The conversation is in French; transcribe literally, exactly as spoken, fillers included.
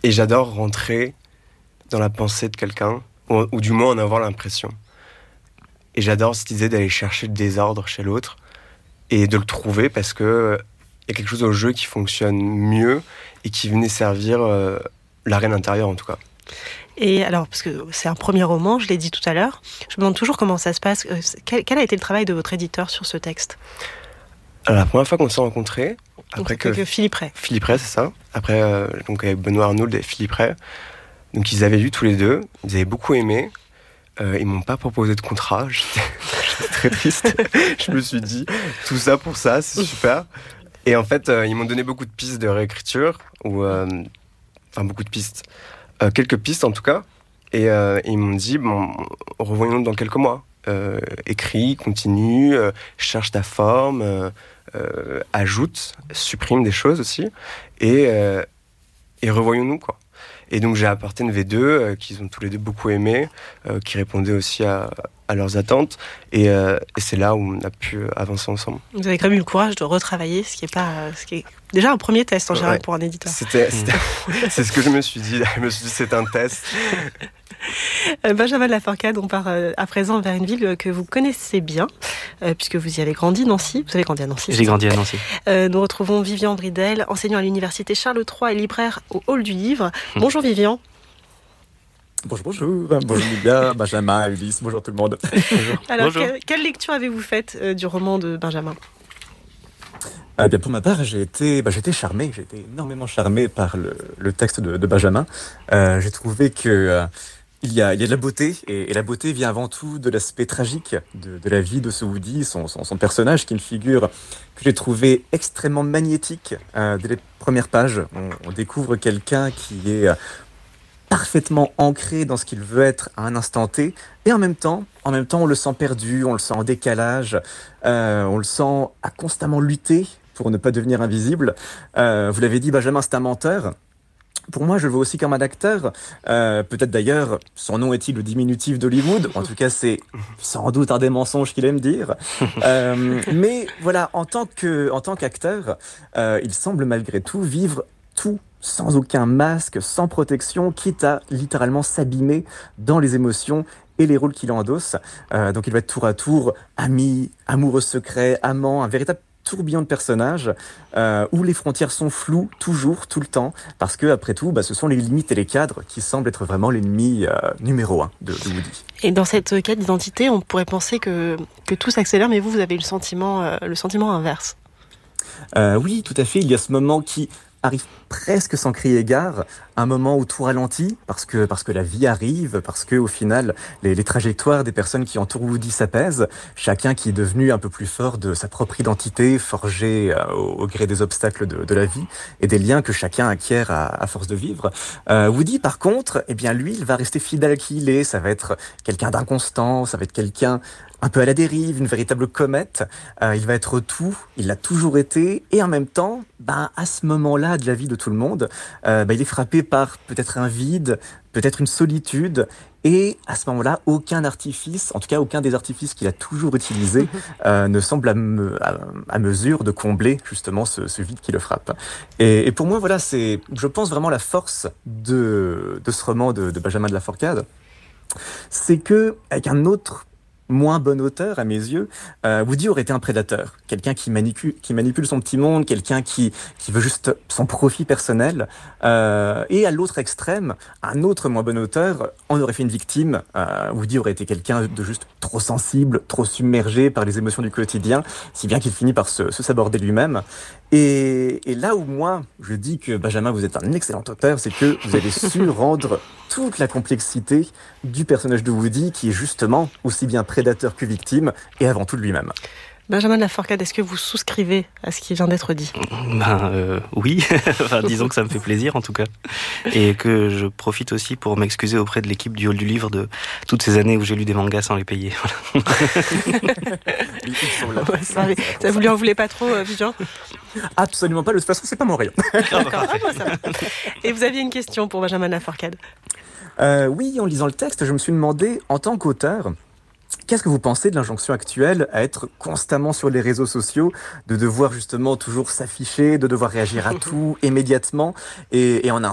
Et j'adore rentrer dans la pensée de quelqu'un, ou, ou du moins en avoir l'impression. Et j'adore cette idée d'aller chercher le désordre chez l'autre et de le trouver parce que il y a quelque chose au jeu qui fonctionne mieux et qui venait servir euh, la reine intérieure en tout cas. Et alors, parce que c'est un premier roman, je l'ai dit tout à l'heure, je me demande toujours comment ça se passe. Quel, quel a été le travail de votre éditeur sur ce texte ? Alors, la première fois qu'on s'est rencontrés, après donc, que, que Philippe Ray. Philippe Ray, c'est ça. Après, euh, donc avec Benoît Arnauld et Philippe Ray. Donc ils avaient lu tous les deux, ils avaient beaucoup aimé. Euh, ils m'ont pas proposé de contrat, j'étais, j'étais très triste. Je me suis dit, tout ça pour ça, c'est super. Et en fait, euh, ils m'ont donné beaucoup de pistes de réécriture, ou euh, enfin beaucoup de pistes, euh, quelques pistes en tout cas. Et euh, ils m'ont dit, bon, revoyons-nous dans quelques mois. Euh, écris, continue, euh, cherche ta forme, euh, euh, ajoute, supprime des choses aussi, et, euh, et revoyons-nous quoi. Et donc j'ai apporté une V deux euh, qu'ils ont tous les deux beaucoup aimé, euh, qui répondait aussi à, à leurs attentes. Et, euh, et c'est là où on a pu avancer ensemble. Vous avez quand même eu le courage de retravailler, ce qui est pas, ce qui est déjà un premier test en général ouais. pour un éditeur. C'était, c'était c'est ce que je me suis dit. Je me suis dit c'est un test. Benjamin de Laforcade, on part à présent vers une ville que vous connaissez bien, euh, puisque vous y avez grandi, Nancy. Vous avez grandi à Nancy. J'ai grandi à Nancy. Euh, nous retrouvons Vivian Bridel, enseignant à l'université Charles trois et libraire au Hall du Livre. Bonjour Vivian. Bonjour, bonjour. Bonjour Livia, Benjamin, Ulysse, bonjour tout le monde. Bonjour. Alors, bonjour. Quelle, quelle lecture avez-vous faite euh, du roman de Benjamin ? Eh bien, pour ma part, j'ai été, bah, j'ai été charmé, j'ai été énormément charmé par le, le texte de, de Benjamin. Euh, j'ai trouvé que euh, il y a, il y a de la beauté, et, et la beauté vient avant tout de l'aspect tragique de, de la vie de ce Woody, son, son, son personnage, qui est une figure que j'ai trouvé extrêmement magnétique. Euh, dès les premières pages, on, on découvre quelqu'un qui est parfaitement ancré dans ce qu'il veut être à un instant T, et en même temps, en même temps, on le sent perdu, on le sent en décalage, euh, on le sent à constamment lutter pour ne pas devenir invisible. Euh, vous l'avez dit, Benjamin, c'est un menteur. Pour moi, je le vois aussi comme un acteur. Euh, peut-être d'ailleurs, son nom est-il le diminutif d'Hollywood ? En tout cas, c'est sans doute un des mensonges qu'il aime dire. Euh, mais voilà, en tant que, en tant qu'acteur, euh, il semble malgré tout vivre tout sans aucun masque, sans protection, quitte à littéralement s'abîmer dans les émotions et les rôles qu'il endosse. Euh, donc il va être tour à tour ami, amoureux secret, amant, un véritable tourbillon de personnages euh, où les frontières sont floues toujours, tout le temps, parce que après tout, bah, ce sont les limites et les cadres qui semblent être vraiment l'ennemi euh, numéro un de, de Woody. Et dans cette quête d'identité, on pourrait penser que, que tout s'accélère, mais vous, vous avez le sentiment, euh, le sentiment inverse. Euh, oui, tout à fait. Il y a ce moment qui arrive presque sans crier gare, un moment où tout ralentit, parce que, parce que la vie arrive, parce que au final, les, les trajectoires des personnes qui entourent Woody s'apaisent, chacun qui est devenu un peu plus fort de sa propre identité, forgé euh, au, au gré des obstacles de, de la vie, et des liens que chacun acquiert à, à force de vivre. Euh, Woody, par contre, eh bien, lui, il va rester fidèle à qui il est, ça va être quelqu'un d'inconstant, ça va être quelqu'un un peu à la dérive, une véritable comète. Euh, il va être tout, il l'a toujours été, et en même temps, ben, à ce moment-là de la vie de tout le monde, euh, ben, il est frappé par peut-être un vide, peut-être une solitude, et à ce moment-là, aucun artifice, en tout cas aucun des artifices qu'il a toujours utilisés, euh, ne semble à, me, à, à mesure de combler justement ce, ce vide qui le frappe. Et, et pour moi, voilà, c'est, je pense vraiment la force de, de ce roman de, de Benjamin de Laforcade, c'est que avec un autre moins bon auteur à mes yeux, euh, Woody aurait été un prédateur, quelqu'un qui manipule, qui manipule son petit monde, quelqu'un qui qui veut juste son profit personnel. Euh, et à l'autre extrême, un autre moins bon auteur en aurait fait une victime. Euh, Woody aurait été quelqu'un de juste trop sensible, trop submergé par les émotions du quotidien, si bien qu'il finit par se, se saborder lui-même. Et, et là où moi, je dis que Benjamin, vous êtes un excellent auteur, c'est que vous avez su rendre toute la complexité du personnage de Woody, qui est justement aussi bien prédateur que victime, et avant tout de lui-même. Benjamin de Laforcade, est-ce que vous souscrivez à ce qui vient d'être dit ? Ben euh, oui, enfin, disons que ça me fait plaisir en tout cas, et que je profite aussi pour m'excuser auprès de l'équipe du Hall du Livre de toutes ces années où j'ai lu des mangas sans les payer. Ouais, ça, ça, vous lui en voulez pas trop, euh, Vivian ? Absolument pas, de toute façon c'est pas mon rayon. D'accord, ah, moi, ça va. Et vous aviez une question pour Benjamin de Laforcade ? euh, Oui, en lisant le texte, je me suis demandé, en tant qu'auteur, qu'est-ce que vous pensez de l'injonction actuelle à être constamment sur les réseaux sociaux, de devoir justement toujours s'afficher, de devoir réagir à tout immédiatement, et, et en un